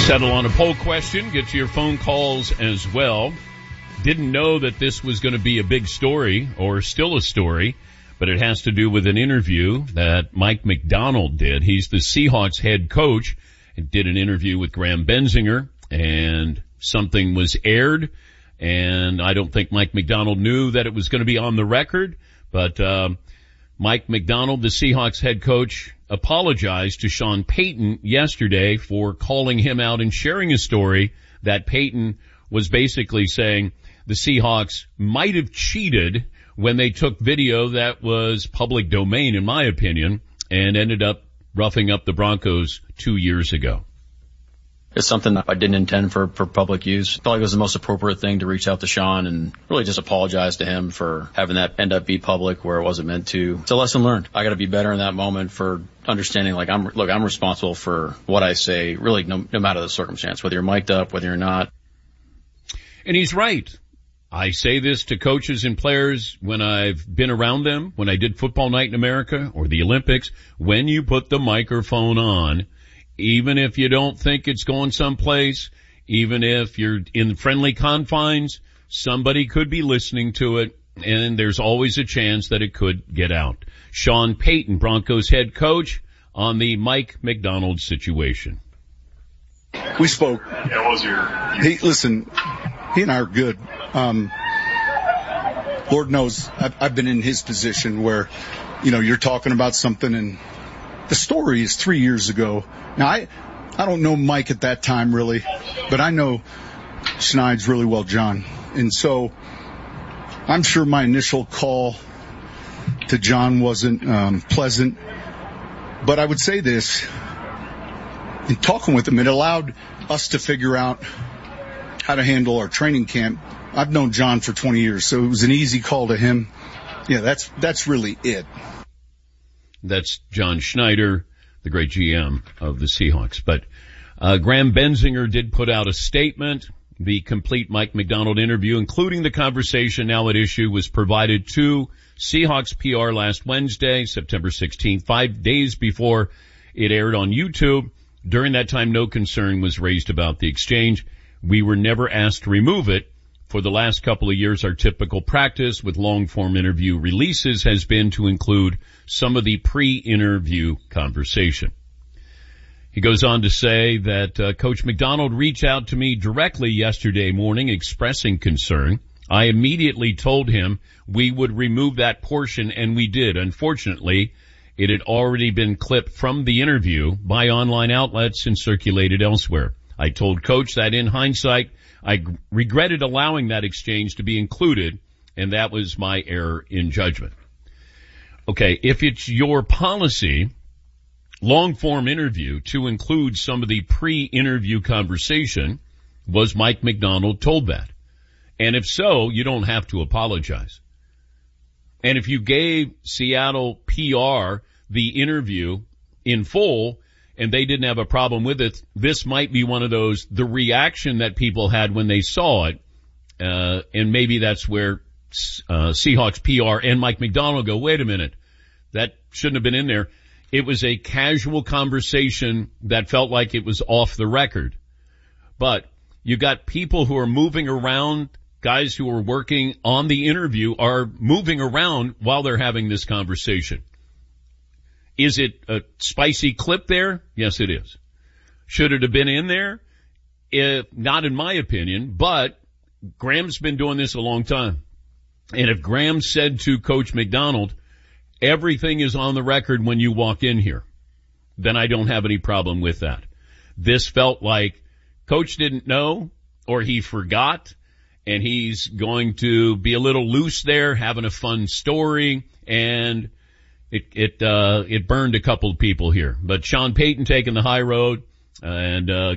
Settle on a poll question. Get to your phone calls as well. Didn't know that this was going to be a big story, or still a story, but it has to do with an interview that Mike Macdonald did. He's the Seahawks head coach and did an interview with Graham Benzinger, and something was aired, and I don't think Mike Macdonald knew that it was going to be on the record, but Mike Macdonald, the Seahawks head coach, apologized to Sean Payton yesterday for calling him out and sharing a story that Payton was basically saying the Seahawks might have cheated when they took video that was public domain, in my opinion, and ended up roughing up the Broncos 2 years ago. It's something that I didn't intend for public use. I felt like it was the most appropriate thing to reach out to Sean and really just apologize to him for having that end up be public where it wasn't meant to. It's a lesson learned. I got to be better in that moment for understanding, like, I'm responsible for what I say, really no matter the circumstance, whether you're mic'd up, whether you're not. And he's right. I say this to coaches and players when I've been around them, when I did Football Night in America or the Olympics. When you put the microphone on, even if you don't think it's going someplace, even if you're in friendly confines, somebody could be listening to it, and there's always a chance that it could get out. Sean Payton, Broncos head coach, on the Mike Macdonald situation. We spoke. Yeah, what was your... Listen, he and I are good. Lord knows I've been in his position where, you're talking about something and the story is 3 years ago. Now, I don't know Mike at that time, really, but I know Schneid's really well, John. And so I'm sure my initial call to John wasn't pleasant. But I would say this, in talking with him, it allowed us to figure out how to handle our training camp. I've known John for 20 years, so it was an easy call to him. Yeah, that's really it. That's John Schneider, the great GM of the Seahawks. But Graham Benzinger did put out a statement. The complete Mike Macdonald interview, including the conversation now at issue, was provided to Seahawks PR last Wednesday, September 16th, 5 days before it aired on YouTube. During that time, no concern was raised about the exchange. We were never asked to remove it. For the last couple of years, our typical practice with long-form interview releases has been to include some of the pre-interview conversation. He goes on to say that Coach Macdonald reached out to me directly yesterday morning expressing concern. I immediately told him we would remove that portion, and we did. Unfortunately, it had already been clipped from the interview by online outlets and circulated elsewhere. I told Coach that in hindsight, I regretted allowing that exchange to be included, and that was my error in judgment. Okay, if it's your policy, long-form interview, to include some of the pre-interview conversation, was Mike Macdonald told that? And if so, you don't have to apologize. And if you gave Seattle PR the interview in full, and they didn't have a problem with it, this might be one of those, the reaction that people had when they saw it, and maybe that's where Seahawks PR and Mike Macdonald go, wait a minute, that shouldn't have been in there. It was a casual conversation that felt like it was off the record. But you got people who are moving around, guys who are working on the interview are moving around while they're having this conversation. Is it a spicy clip there? Yes, it is. Should it have been in there? Not in my opinion, but Graham's been doing this a long time. And if Graham said to Coach Macdonald, everything is on the record when you walk in here, then I don't have any problem with that. This felt like Coach didn't know, or he forgot, and he's going to be a little loose there, having a fun story, and it burned a couple of people here. But Sean Payton taking the high road, and